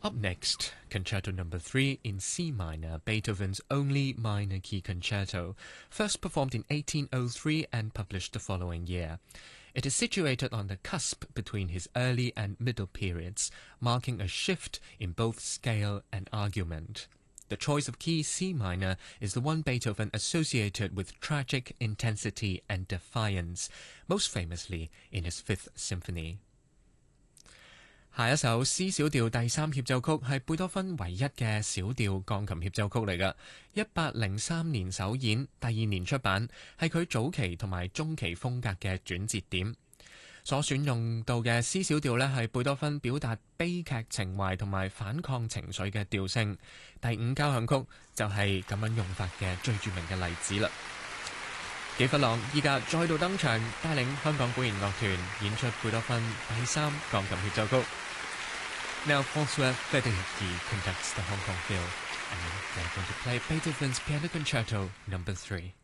Up next, Concerto No. 3 in C minor, Beethoven's only minor key concerto, first performed in 1803 and published the following year. It is situated on the cusp between his early and middle periods, marking a shift in both scale and argument. The choice of key C minor is the one Beethoven associated with tragic intensity and defiance, most famously in his Fifth Symphony. 下一首 C 小調第三協奏曲係貝多芬唯一嘅小調鋼琴協奏曲嚟㗎，1803年首演，第二年出版，係佢早期同埋中期風格嘅轉折點。所選用到嘅 C 小調呢，係貝多芬表達悲劇情懷同埋反抗情緒嘅調性。第五交響曲就係咁樣用法嘅最著名嘅例子啦。紀弗朗依家再度登場，帶領香港管弦樂團演出貝多芬第三鋼琴協奏曲。Now François Federici conducts the Hong Kong Phil, and they're going to play Beethoven's Piano Concerto No. 3.